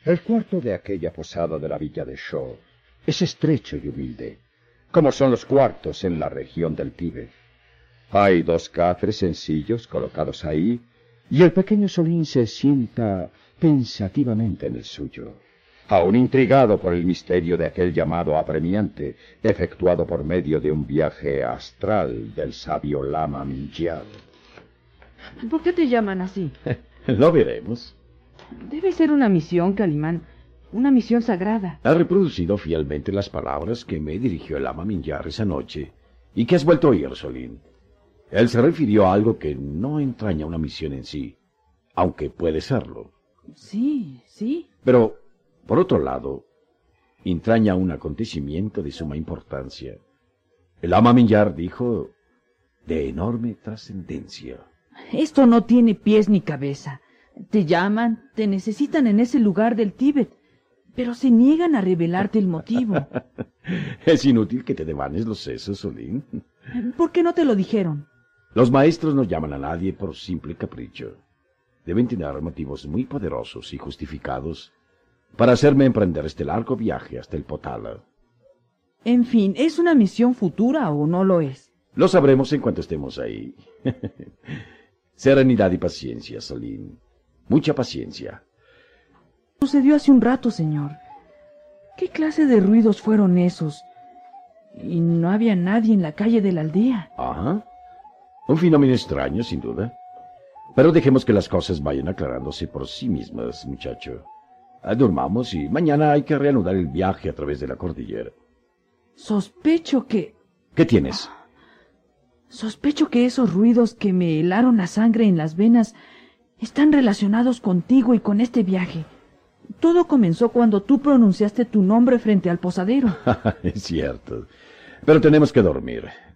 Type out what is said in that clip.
El cuarto de aquella posada de la villa de Shaw es estrecho y humilde, como son los cuartos en la región del Tíbet. Hay 2 cafres sencillos colocados ahí, y el pequeño Solín se sienta pensativamente en el suyo, aún intrigado por el misterio de aquel llamado apremiante, efectuado por medio de un viaje astral del sabio Lama Mingyar. ¿Por qué te llaman así? Lo veremos. Debe ser una misión, Calimán. Una misión sagrada. Ha reproducido fielmente las palabras que me dirigió el Lama Mingyar esa noche y que has vuelto a oír, Solín. Él se refirió a algo que no entraña una misión en sí, aunque puede serlo. Sí, sí. Pero, por otro lado, entraña un acontecimiento de suma importancia. El Lama Mingyar dijo de enorme trascendencia. Esto no tiene pies ni cabeza. Te llaman, te necesitan en ese lugar del Tíbet, pero se niegan a revelarte el motivo. Es inútil que te devanes los sesos, Solín. ¿Por qué no te lo dijeron? Los maestros no llaman a nadie por simple capricho. Deben tener motivos muy poderosos y justificados para hacerme emprender este largo viaje hasta el Potala. En fin, ¿es una misión futura o no lo es? Lo sabremos en cuanto estemos ahí. Serenidad y paciencia, Solín. Mucha paciencia. Sucedió hace un rato, señor. ¿Qué clase de ruidos fueron esos? Y no había nadie en la calle de la aldea. Ajá. Un fenómeno extraño, sin duda. Pero dejemos que las cosas vayan aclarándose por sí mismas, muchacho. Durmamos y mañana hay que reanudar el viaje a través de la cordillera. Sospecho que... ¿Qué tienes? Sospecho que esos ruidos que me helaron la sangre en las venas están relacionados contigo y con este viaje. Todo comenzó cuando tú pronunciaste tu nombre frente al posadero. Es cierto. Pero tenemos que dormir.